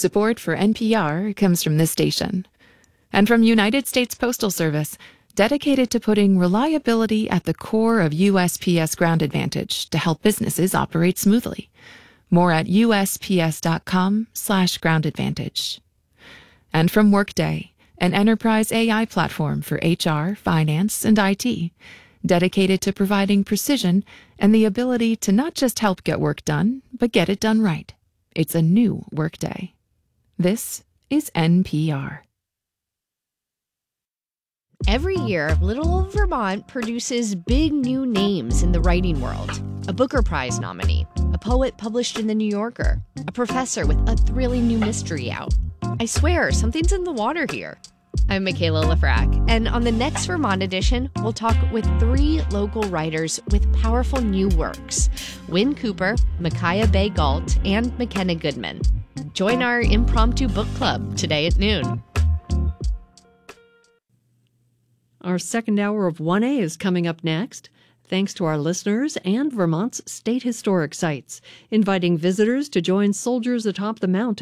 Support for NPR comes from this station. And from United States Postal Service, dedicated to putting reliability at the core of USPS Ground Advantage to help businesses operate smoothly. More at USPS.com/Ground Advantage. And from Workday, an enterprise AI platform for HR, finance, and IT, dedicated to providing precision and the ability to not just help get work done, but get it done right. It's a new Workday. This is NPR. Every year, little old Vermont produces big new names in the writing world. A Booker Prize nominee, a poet published in The New Yorker, a professor with a thrilling new mystery out. I swear, something's in the water here. I'm Michaela Lafrac, and on the next Vermont edition, we'll talk with 3 local writers with powerful new works: Wynn Cooper, Micaiah Bay Galt, and McKenna Goodman. Join our impromptu book club today at noon. Our second hour of 1A is coming up next, thanks to our listeners and Vermont's state historic sites, inviting visitors to join soldiers atop the mountain